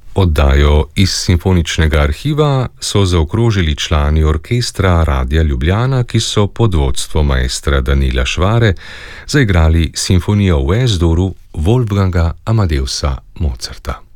Oddajo iz Simfoničnega arhiva so zaokrožili člani orkestra Radia Ljubljana, ki so pod vodstvom maestra Danila Švare zaigrali simfonijo v Es-duru Wolfganga Amadeusa Mozarta.